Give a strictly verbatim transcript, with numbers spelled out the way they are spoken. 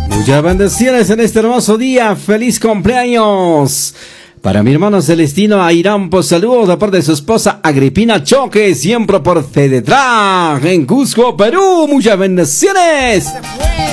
Muchas bendiciones en este hermoso día. ¡Feliz cumpleaños! Para mi hermano Celestino Airán, pues saludos de parte de su esposa Agripina Choque, siempre por Fedetrack en Cusco, Perú. Muchas bendiciones.